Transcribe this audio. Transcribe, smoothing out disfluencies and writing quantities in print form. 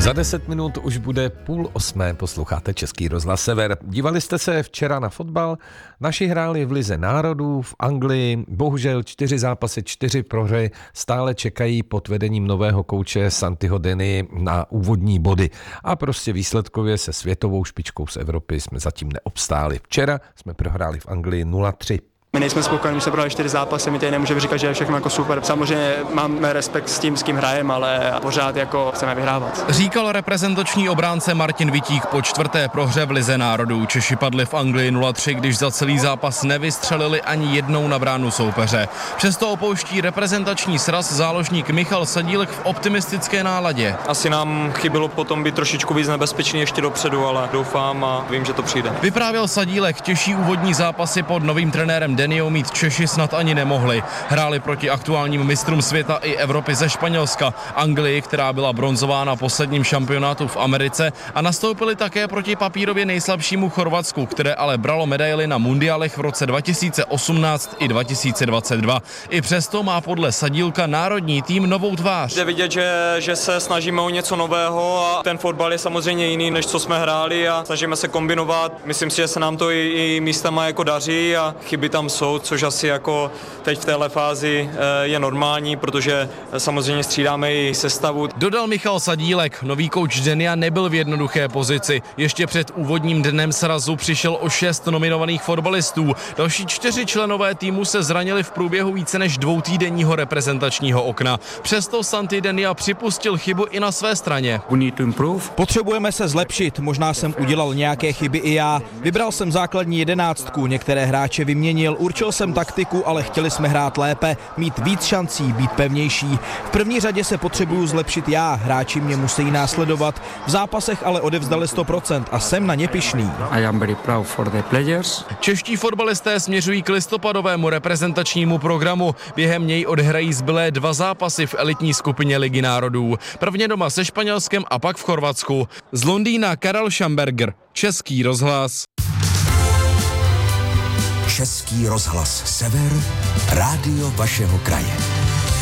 Za 10 minut už bude 7:30, posloucháte Český rozhlas Sever. Dívali jste se včera na fotbal? Naši hráli v Lize národů, v Anglii, bohužel 4 zápasy, 4 prohry, stále čekají pod vedením nového kouče Santiho Denny na úvodní body. A prostě výsledkově se světovou špičkou z Evropy jsme zatím neobstáli. Včera jsme prohráli v Anglii 0-3. My nejsme spokojení, že se prohráli 4 zápasy, my tady nemůžeme říkat, že je všechno jako super. Samozřejmě máme respekt s tím, s kým hrajeme, ale pořád jako chceme vyhrávat. Říkal reprezentační obránce Martin Vitík po 4. prohře v Lize národů. Češi padli v Anglii 0-3, když za celý zápas nevystřelili ani jednou na bránu soupeře. Přesto opouští reprezentační sraz záložník Michal Sadílek v optimistické náladě. Asi nám chybělo potom být trošičku víc nebezpečný ještě dopředu, ale doufám a vím, že to přijde. Vyprávěl Sadílek, těžší úvodní zápasy pod novým trenérem Dennyho mít Češi snad ani nemohli. Hráli proti aktuálním mistrům světa i Evropy ze Španělska, Anglii, která byla bronzová na posledním šampionátu v Americe, a nastoupili také proti papírově nejslabšímu Chorvatsku, které ale bralo medaily na mundiálech v roce 2018 i 2022. I přesto má podle Sadílka národní tým novou tvář. Jde vidět, že se snažíme o něco nového a ten fotbal je samozřejmě jiný, než co jsme hráli, a snažíme se kombinovat. Myslím si, že se nám to i místama jako daří a chyby tam jsou, což asi jako teď v téhle fázi je normální, protože samozřejmě střídáme i sestavu. Dodal Michal Sadílek, nový kouč Dennya nebyl v jednoduché pozici. Ještě před úvodním dnem srazu přišel o 6 nominovaných fotbalistů. Další 4 členové týmu se zranili v průběhu více než 2týdenního reprezentačního okna. Přesto Santi Denny připustil chybu i na své straně. Potřebujeme se zlepšit, možná jsem udělal nějaké chyby i já. Vybral jsem základní 11, některé hráče vyměnil, určil jsem taktiku, ale chtěli jsme hrát lépe, mít víc šancí, být pevnější. V první řadě se potřebuju zlepšit já, hráči mě musí následovat. V zápasech ale odevzdali 100% a jsem na ně pyšný. Čeští fotbalisté směřují k listopadovému reprezentačnímu programu. Během něj odhrají zbylé 2 zápasy v elitní skupině Ligy národů. Prvně doma se Španělskem a pak v Chorvatsku. Z Londýna Karel Schamberger, Český rozhlas. Český rozhlas Sever, rádio vašeho kraje.